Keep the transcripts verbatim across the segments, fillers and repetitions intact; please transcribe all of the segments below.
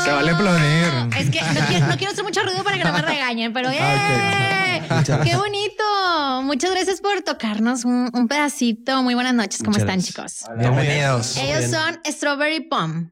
Se vale aplaudir. Es que no quiero, no quiero hacer mucho ruido para que no me regañen, pero ¡eh! Okay. ¡Qué bonito! Muchas gracias por tocarnos un, un pedacito. Muy buenas noches. ¿Cómo Muchas están, gracias. chicos? Bienvenidos. Ellos son Strawberry Pom.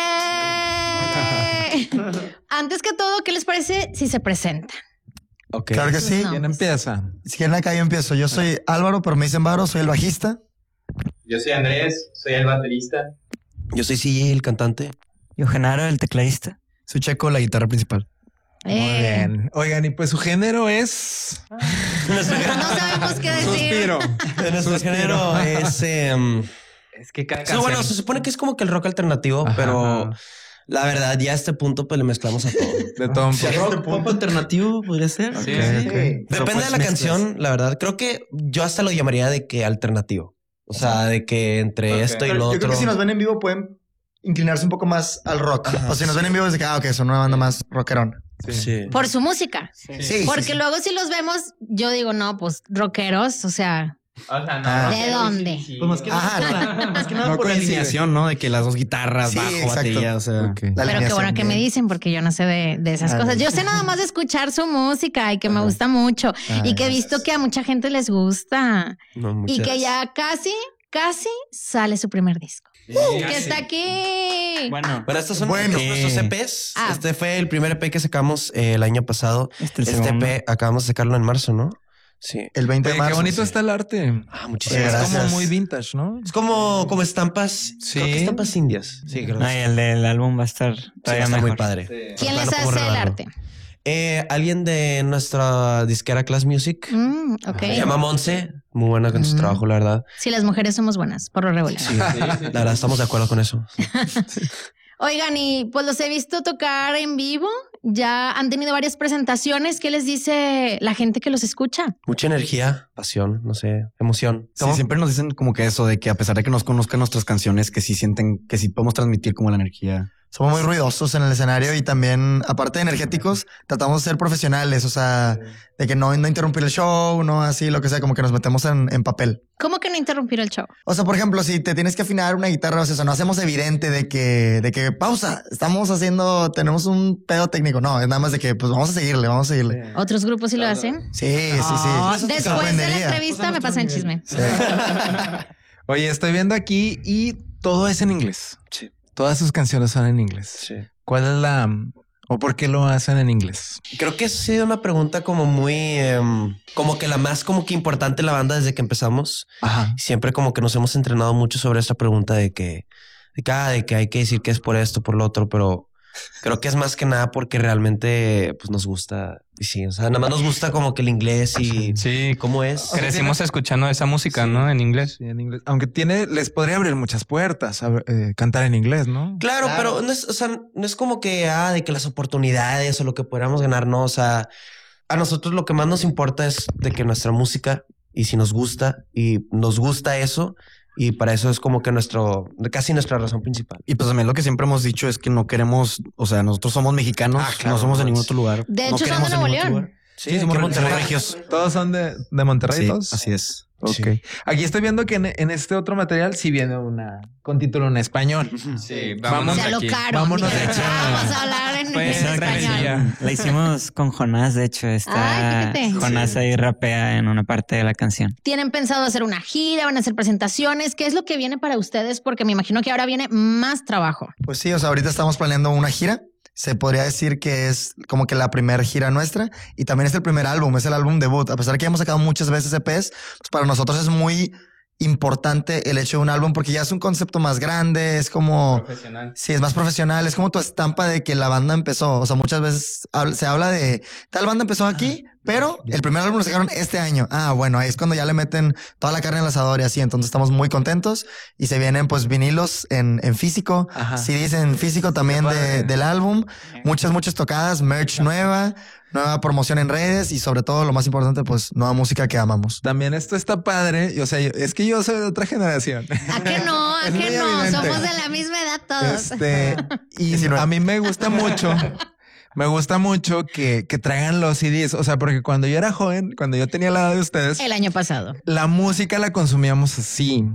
¡Eh! Antes que todo, ¿qué les parece si se presentan? Okay. Claro que sí. ¿Quién empieza? Si quieren acá yo empiezo. Yo soy Álvaro, pero me dicen Varo, soy el bajista. Yo soy Andrés, soy el baterista. Yo soy C J, el cantante. Yo, Genaro, el tecladista. Soy Checo, la guitarra principal. Muy Eh, bien. Oigan, y pues su género es... No sabemos qué decir. Suspiro. Nuestro género es... eh, Es que cada sí, canción... bueno, se supone que es como que el rock alternativo, Ajá. pero la verdad, ya a este punto pues le mezclamos a todo. De todo un poco. Rock, pop alternativo podría ser. Sí, Ok, sí. ok. Depende de la canción, la verdad. Creo que yo hasta lo llamaría de que alternativo. O sea, de que entre Ok. esto y Pero lo yo otro. creo que si nos ven en vivo pueden inclinarse un poco más al rock. Ajá, o si nos ven en vivo es de que, ah, ok, son una banda más rockerona. Sí. Sí. Por su música. Sí. Sí, Porque sí, sí. luego si los vemos, yo digo, no, pues rockeros, o sea, O sea, no. Ah. no, ¿de sí, dónde? sí, sí. Pues más que Ajá, nada, más que nada No por la coincide. alineación, ¿no? De que las dos guitarras, Sí, bajo, exacto. batería, o sea. Ok. La Pero qué alineación, bueno que me bien. dicen, porque yo no sé de, de esas Ah, cosas. no. Yo sé nada más de escuchar su música y que me gusta mucho. Ah, y que he visto que a mucha gente les gusta. No, Y muchas. que ya casi, casi sale su primer disco. Sí, que está aquí. Bueno, Bueno, estos son Bueno. nuestros E Pes. Ah. Este fue el primer E P que sacamos eh, el año pasado. este es el Este segundo. E P acabamos de sacarlo en marzo, ¿no? Sí. El veinte de Oye, marzo. qué bonito sí. está el arte. Ah, Sí, muchísimas es gracias. como muy vintage, ¿no? Es como, como estampas. Sí. Creo que estampas indias. Sí, creo. que Ay, el del álbum va a estar sí, va a todavía estar muy mejor. padre. Sí. ¿Quién Ojalá les no puedo hace el regalarlo. arte? Eh, alguien de nuestra disquera Class Music. Mm, ok. Se llama Monse. Muy buena con su Mm. trabajo, la verdad. Sí, las mujeres somos buenas, por lo regular. Sí, Sí, sí, la sí. verdad, estamos de acuerdo con eso. Oigan, y pues los he visto tocar en vivo. Ya han tenido varias presentaciones. ¿Qué les dice la gente que los escucha? Mucha energía, pasión, no sé, emoción. Sí, siempre nos dicen como que eso de que a pesar de que nos conozcan nuestras canciones, que sí sienten que sí podemos transmitir como la energía. Somos muy ruidosos en el escenario y también, aparte de energéticos, tratamos de ser profesionales. O sea, de que no, no interrumpir el show, no así, lo que sea, como que nos metemos en, en papel. ¿Cómo que no interrumpir el show? O sea, por ejemplo, si te tienes que afinar una guitarra, o sea, eso no hacemos evidente de que, de que pausa, estamos haciendo, tenemos un pedo técnico. No, es nada más de que, pues vamos a seguirle, vamos a seguirle. ¿Otros grupos sí lo hacen? Sí, sí, Ah, sí. Después de la Sorprendería. entrevista me pasan chisme. Sí. Oye, estoy viendo aquí y todo es en inglés. Sí. Todas sus canciones son en inglés. Sí. ¿Cuál es la... o por qué lo hacen en inglés? Creo que esa ha sido una pregunta como muy, em, como que la más como que importante en la banda desde que empezamos. Ajá. Siempre como que nos hemos entrenado mucho sobre esta pregunta de que, de que, ah, de que hay que decir que es por esto, por lo otro, pero creo que es más que nada porque realmente pues nos gusta. Y sí, o sea, nada más nos gusta como que el inglés y Sí, cómo es. crecimos escuchando esa música, ¿no? En inglés. Sí, en inglés. Aunque tiene, les podría abrir muchas puertas a, eh, cantar en inglés, ¿no? Claro, pero no es, o sea, no es como que, ah, de que las oportunidades o lo que podamos ganar, no, o sea, a nosotros lo que más nos importa es de que nuestra música y si nos gusta y nos gusta eso y para eso es como que nuestro, casi nuestra razón principal. Y pues también lo que siempre hemos dicho es que no queremos, o sea, nosotros somos mexicanos, Ah, claro, no somos de no, ningún es- otro lugar. De no hecho, son queremos de en Nuevo ningún otro León. lugar. Sí, Sí, somos que de Monterrey. regios. Todos son de, de Monterrey, Sí, todos. así es. Ok. Sí. Aquí estoy viendo que en, en este otro material sí viene una con título en español. Sí, Vamos vámonos sea lo aquí. caro. Vámonos Dijeron, de- "Ah, vamos a hablar en, Pues, en exactamente. español. La hicimos con Jonás, de hecho. Está Ay, fíjate. Jonás ahí rapea en una parte de la canción. ¿Tienen pensado hacer una gira? ¿Van a hacer presentaciones? ¿Qué es lo que viene para ustedes? Porque me imagino que ahora viene más trabajo. Pues sí, o sea, ahorita estamos planeando una gira. Se podría decir que es como que la primera gira nuestra y también es el primer álbum, es el álbum debut. A pesar de que hemos sacado muchas veces E Pes, pues para nosotros es muy importante el hecho de un álbum porque ya es un concepto más grande, es como... Profesional. Sí, es más profesional, es como tu estampa de que la banda empezó. O sea, muchas veces hab- se habla de tal banda empezó aquí, pero el primer álbum lo sacaron este año. Ah, bueno, ahí es cuando ya le meten toda la carne al asador y así. Entonces estamos muy contentos y se vienen pues vinilos en, en físico, Ajá. C Ds en físico también de, padre. del álbum, muchas, muchas tocadas, merch nueva, nueva promoción en redes y sobre todo lo más importante, pues nueva música que amamos. También esto está padre. Y, o sea, yo- es que yo soy de otra generación. ¿A qué no? ¿A Es qué muy no? evidente. Somos de la misma edad todos. Este, y diecinueve. a mí me gusta mucho, me gusta mucho que, que traigan los C Ds. O sea, porque cuando yo era joven, cuando yo tenía la edad de ustedes, El año pasado. la música la consumíamos así.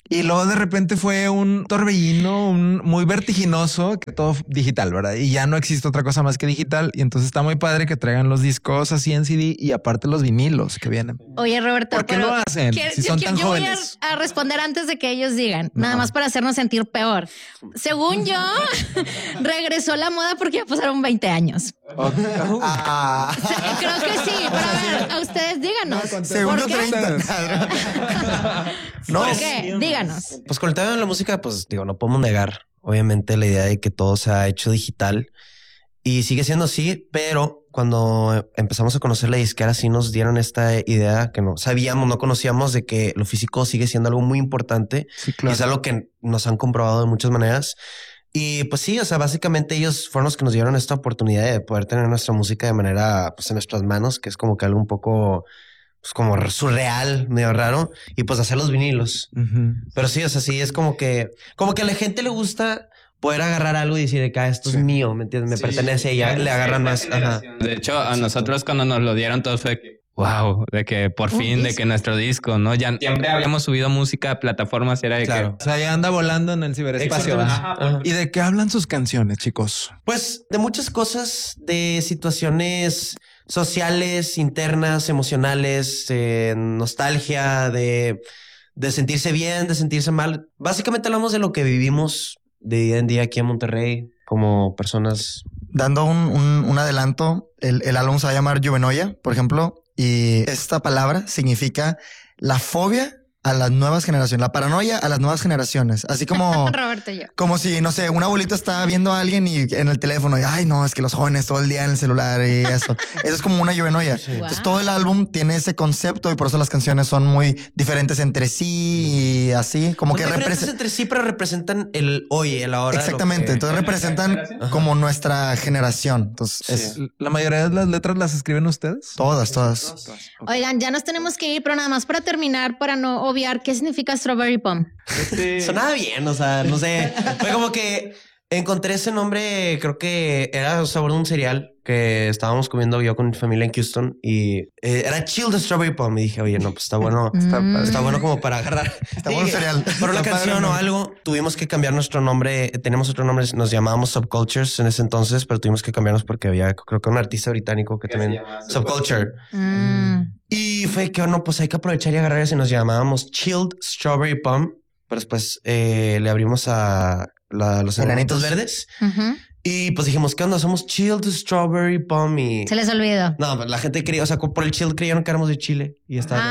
Y luego de repente fue un torbellino un, muy vertiginoso, que todo digital, ¿verdad? Y ya no existe otra cosa más que digital. Y entonces está muy padre que traigan los discos así en C D y aparte los vinilos que vienen. Oye, Roberto, ¿por qué pero lo hacen? quiero- Si yo, son yo- tan yo voy jóvenes. a, a responder antes de que ellos digan, No. nada más para hacernos sentir peor. Según yo, regresó la moda porque ya pasaron veinte años. Ah, Se- Creo que sí, pero a ver, a ustedes díganos. segundo ¿Por qué? treinta. No, ¿Por qué? Díganos. Pues con el tema de la música, pues digo, no podemos negar, obviamente, la idea de que todo se ha hecho digital y sigue siendo así, pero cuando empezamos a conocer la disquera, sí nos dieron esta idea que no sabíamos, no conocíamos, de que lo físico sigue siendo algo muy importante. Sí, Y es algo que nos han comprobado de muchas maneras. Y pues sí, o sea, básicamente ellos fueron los que nos dieron esta oportunidad de poder tener nuestra música de manera, pues en nuestras manos, que es como que algo un poco, pues como surreal, medio raro, y pues hacer los vinilos. Ujú. Pero sí, o sea, sí, es como que, como que a la gente le gusta poder agarrar algo y decir de que ah, esto es mío, ¿me entiendes? Me Sí, pertenece y ya le agarran más. Ajá. De hecho, a nosotros cuando nos lo dieron todos fue que, wow, de que por Un fin, de disco. que nuestro disco, ¿no? Ya siempre habíamos subido música a plataformas y era de Claro. O sea, ya anda volando en el ciberespacio. Exactamente. ¿va? Ajá. ¿Y de qué hablan sus canciones, chicos? Pues de muchas cosas, de situaciones sociales, internas, emocionales, eh, nostalgia, de, de sentirse bien, de sentirse mal. Básicamente hablamos de lo que vivimos de día en día aquí en Monterrey como personas. dando un, un- un adelanto, el, el álbum se va a llamar Juvenoia, por ejemplo, y esta palabra significa la fobia a las nuevas generaciones, la paranoia a las nuevas generaciones, así como... Roberto y yo. Como si, no sé, un abuelito está viendo a alguien y en el teléfono y, ay, no, es que los jóvenes todo el día en el celular y eso. Eso es como una juvenoia. Entonces, Wow. todo el álbum tiene ese concepto y por eso las canciones son muy diferentes entre sí y así, como Son que diferentes representan... entre sí, pero representan el hoy, el ahora. lo Exactamente. que- Entonces representan como nuestra generación. Entonces, es ¿La mayoría de las letras las escriben ustedes? todas, todas. Oigan, ya nos tenemos que ir, pero nada más para terminar, para no obviar, ¿qué significa Strawberry Pom? Sonaba bien, o sea, no sé. Fue como que encontré ese nombre, creo que era sabor de un cereal que estábamos comiendo yo con mi familia en Houston y eh, era Chill the Strawberry Pom. Y dije, oye, no, pues está bueno. Está, Mm. está bueno como para agarrar. Está bueno el cereal. Por una Está padre, canción ¿no? o algo, tuvimos que cambiar nuestro nombre. Tenemos otro nombre, nos llamábamos Subcultures en ese entonces, pero tuvimos que cambiarnos porque había, creo que un artista británico que también... Subculture. Mm. Y fue que, oh, no, pues hay que aprovechar y agarrar eso y nos llamábamos Chilled Strawberry Pom. Pero después eh, le abrimos a la- los enanitos verdes. Ujú. Y pues dijimos, ¿qué onda? Somos Chilled Strawberry Pom y... Se les olvidó. No, pues la gente creía, o sea, por el chill creyeron que éramos de Chile. Y estaba...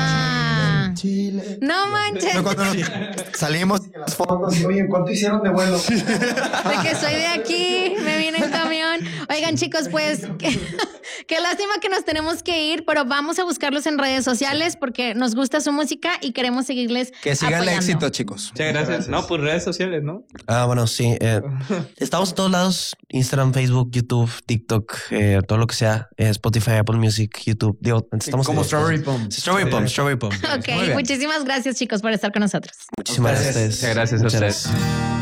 Ah. Chile. No manches. Pero cuando nos salimos y las fotos, y, oye, ¿cuánto hicieron de vuelo? De que soy de aquí, me vine en camión. Oigan, chicos, pues qué, qué lástima que nos tenemos que ir, pero vamos a buscarlos en redes sociales porque nos gusta su música y queremos seguirles. Que siga el apoyando. éxito, chicos. Muchas gracias. No, pues redes sociales, ¿no? Ah, bueno, sí. eh, estamos en todos lados. Instagram, Facebook, YouTube, TikTok, eh, todo lo que sea. eh, Spotify, Apple Music, YouTube. Digo, estamos Como en- Strawberry Pom. Sí, Strawberry Pom, Strawberry Pom. Ok, muchísimas gracias, chicos, por estar con nosotros. Muchísimas gracias a ustedes. Muchas gracias a Muchas ustedes. gracias.